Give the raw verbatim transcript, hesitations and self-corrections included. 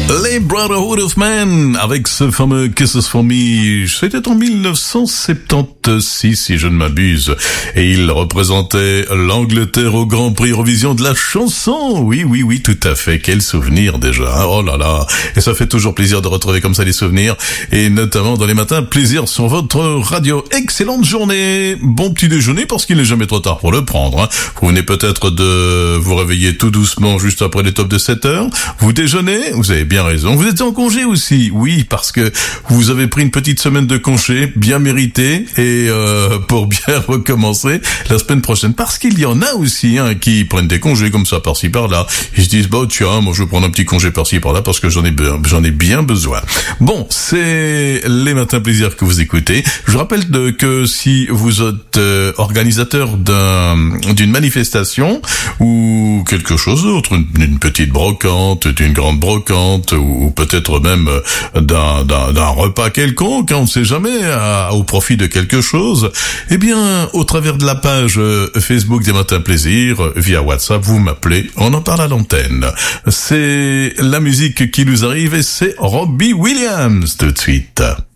Les Brotherhood of Man, avec ce fameux Kisses for Me, c'était en mille neuf cent soixante-seize, si je ne m'abuse, et il représentait l'Angleterre au Grand Prix Eurovision de la chanson. Oui, oui, oui, tout à fait. Quel souvenir déjà. Oh là là. Et ça fait toujours plaisir de retrouver comme ça les souvenirs, et notamment dans les matins, plaisir sur votre radio. Excellente journée, bon petit déjeuner, parce qu'il n'est jamais trop tard pour le prendre. Hein. Vous venez peut-être de vous réveiller tout doucement juste après les tops de sept heures. Vous déjeunez, vous avez bien raison. Vous êtes en congé aussi, oui, parce que vous avez pris une petite semaine de congé, bien méritée, et euh, pour bien recommencer la semaine prochaine. Parce qu'il y en a aussi hein, qui prennent des congés comme ça par-ci par-là. Ils se disent, bah tiens, moi je vais prendre un petit congé par-ci par-là parce que j'en ai be- j'en ai bien besoin. Bon, c'est les matins plaisir que vous écoutez. Je rappelle de, que si vous êtes euh, organisateur d'un, d'une manifestation ou quelque chose d'autre, une, une petite brocante, une grande brocante, ou, ou peut-être même d'un, d'un, d'un repas quelconque, on ne sait jamais, à, au profit de quelque chose, eh bien, au travers de la page Facebook des Matins Plaisir, via WhatsApp, vous m'appelez, on en parle à l'antenne. C'est la musique qui nous arrive et c'est Robbie Williams tout de suite.